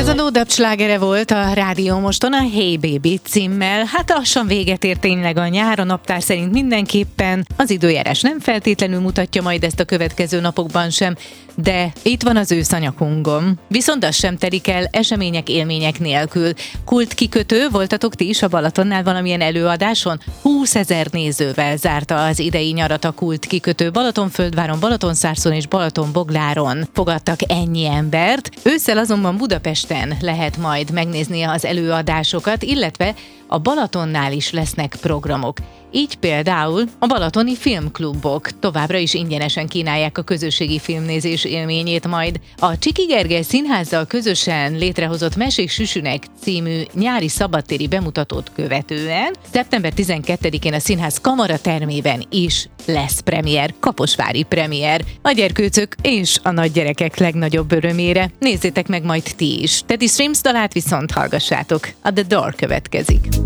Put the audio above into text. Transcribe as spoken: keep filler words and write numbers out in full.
Ez a No Doubt slágere volt a Rádió Moston a Hey Baby címmel. Hát lassan véget ért tényleg a nyár, a naptár szerint mindenképpen. Az időjárás nem feltétlenül mutatja majd ezt a következő napokban sem, de itt van az ősz a nyakunkon. Viszont az sem telik el események, élmények nélkül. Kult kikötő, voltatok ti is a Balatonnál valamilyen előadáson? húszezer nézővel zárta az idei nyarat a Kult kikötő. Balatonföldváron, Balatonszárszon és Balatonbogláron fogadtak ennyi embert. Ősszel azonban Budapesten lehet majd megnézni az előadásokat, illetve a Balatonnál is lesznek programok. Így például a balatoni filmklubok továbbra is ingyenesen kínálják a közösségi filmnézés élményét majd. A Csiki Gergely Színházzal közösen létrehozott Mesék Süsünek című nyári szabadtéri bemutatót követően szeptember tizenkettedikén a színház kamaratermében is lesz premier, kaposvári premier. A gyerkőcök és a nagygyerekek legnagyobb örömére. Nézzétek meg majd ti is. Teddy Streams dalát viszont hallgassátok. A The Door következik.